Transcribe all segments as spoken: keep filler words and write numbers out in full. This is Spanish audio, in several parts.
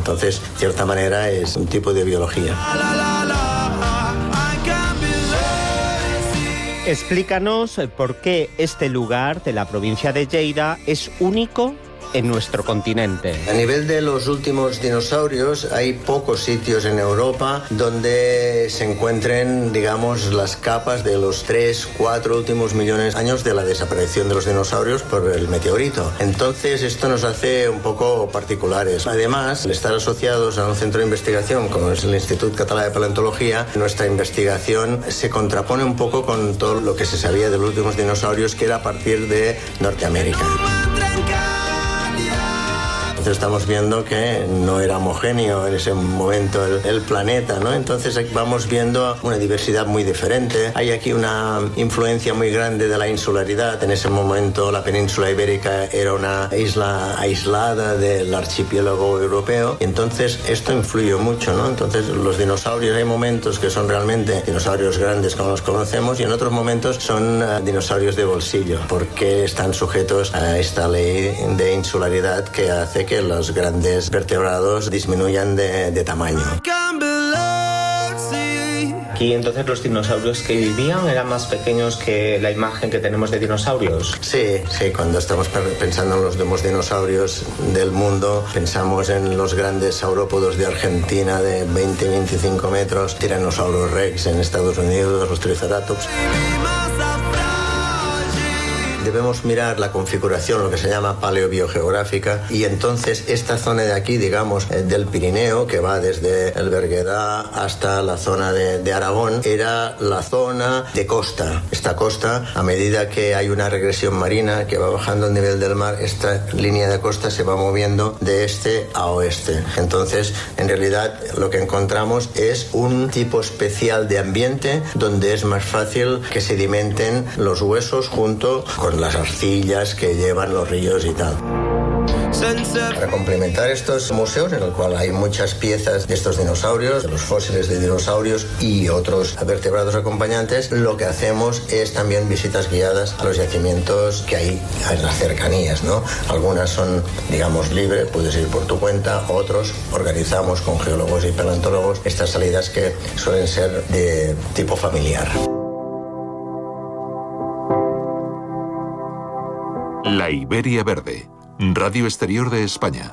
Entonces, de cierta manera, es un tipo de biología. Explícanos por qué este lugar de la provincia de Lleida es único en nuestro continente. A nivel de los últimos dinosaurios, hay pocos sitios en Europa donde se encuentren, digamos, las capas de los tres, cuatro últimos millones de años de la desaparición de los dinosaurios por el meteorito. Entonces, esto nos hace un poco particulares. Además, al estar asociados a un centro de investigación como es el Institut Català de Paleontología, nuestra investigación se contrapone un poco con todo lo que se sabía de los últimos dinosaurios, que era a partir de Norteamérica. Entonces estamos viendo que no era homogéneo en ese momento el, el planeta, ¿no? Entonces vamos viendo una diversidad muy diferente. Hay aquí una influencia muy grande de la insularidad. En ese momento la península ibérica era una isla aislada del archipiélago europeo. Y entonces esto influyó mucho, ¿no? Entonces los dinosaurios, hay momentos que son realmente dinosaurios grandes como los conocemos y en otros momentos son uh, dinosaurios de bolsillo, porque están sujetos a esta ley de insularidad que hace que los grandes vertebrados disminuyan de, de tamaño. Aquí entonces los dinosaurios que vivían eran más pequeños que la imagen que tenemos de dinosaurios. Sí, sí, cuando estamos pensando en los demás dinosaurios del mundo, pensamos en los grandes saurópodos de Argentina de veinte a veinticinco metros, Tyrannosaurus Rex en Estados Unidos, los Triceratops. Debemos mirar la configuración, lo que se llama paleobiogeográfica, y entonces esta zona de aquí, digamos, del Pirineo, que va desde el Berguedá hasta la zona de, de Aragón, era la zona de costa. Esta costa, a medida que hay una regresión marina que va bajando el nivel del mar, esta línea de costa se va moviendo de este a oeste. Entonces, en realidad, lo que encontramos es un tipo especial de ambiente donde es más fácil que sedimenten los huesos junto con las arcillas que llevan los ríos y tal. Para complementar estos museos, en el cual hay muchas piezas de estos dinosaurios, de los fósiles de dinosaurios y otros vertebrados acompañantes, lo que hacemos es también visitas guiadas a los yacimientos que hay en las cercanías, ¿no? Algunas son, digamos, libres, puedes ir por tu cuenta, otros organizamos con geólogos y paleontólogos estas salidas que suelen ser de tipo familiar. La Iberia Verde, Radio Exterior de España.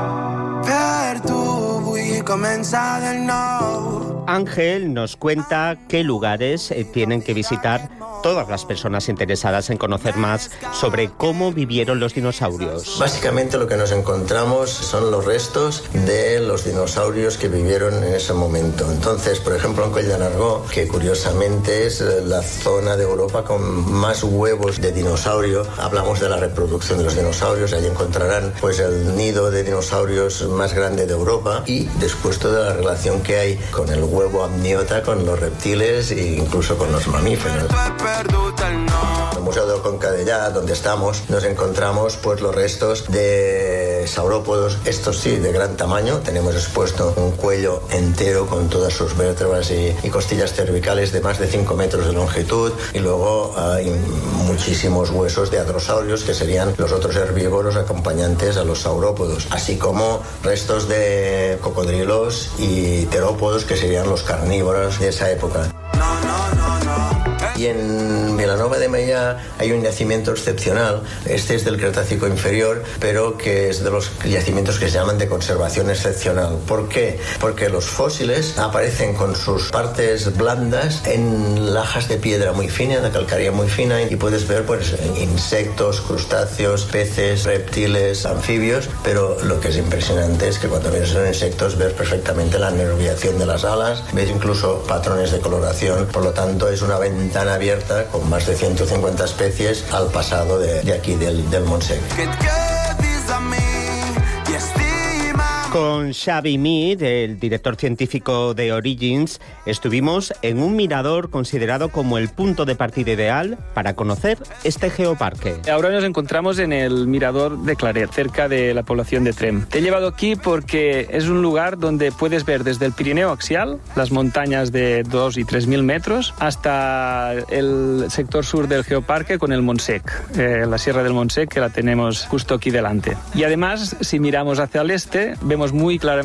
Ángel nos cuenta qué lugares eh, tienen que visitar todas las personas interesadas en conocer más sobre cómo vivieron los dinosaurios. Básicamente lo que nos encontramos son los restos de los dinosaurios que vivieron en ese momento. Entonces, por ejemplo, en Coll de Nargó, que curiosamente es la zona de Europa con más huevos de dinosaurio, hablamos de la reproducción de los dinosaurios, allí encontrarán pues el nido de dinosaurios más grande de Europa y después toda la relación que hay con el huevo amniota, con los reptiles e incluso con los mamíferos. En el Museo de Conca Dellà, donde estamos, nos encontramos pues los restos de saurópodos, estos sí, de gran tamaño. Tenemos expuesto un cuello entero con todas sus vértebras y, y costillas cervicales de más de cinco metros de longitud, y luego hay muchísimos huesos de hadrosaurios, que serían los otros herbívoros acompañantes a los saurópodos, así como restos de cocodrilos y terópodos, que serían los carnívoros de esa época. Y en Vilanova de Meià hay un yacimiento excepcional. Este es del Cretácico inferior, pero que es de los yacimientos que se llaman de conservación excepcional. ¿Por qué? Porque los fósiles aparecen con sus partes blandas en lajas de piedra muy fina, de calcárea muy fina, y puedes ver pues insectos, crustáceos, peces, reptiles, anfibios, pero lo que es impresionante es que cuando ves esos insectos ves perfectamente la nerviación de las alas, ves incluso patrones de coloración. Por lo tanto, es una ventana abierta con más de ciento cincuenta especies al pasado de, de aquí, del, del Montsec. Con Xavi Mir, el director científico de Origins, estuvimos en un mirador considerado como el punto de partida ideal para conocer este geoparque. Ahora nos encontramos en el mirador de Claret, cerca de la población de Trem. Te he llevado aquí porque es un lugar donde puedes ver desde el Pirineo axial, las montañas de dos y tres mil metros, hasta el sector sur del geoparque con el Montsec, eh, la Sierra del Montsec, que la tenemos justo aquí delante. Y además, si miramos hacia el este, vemos muy claramente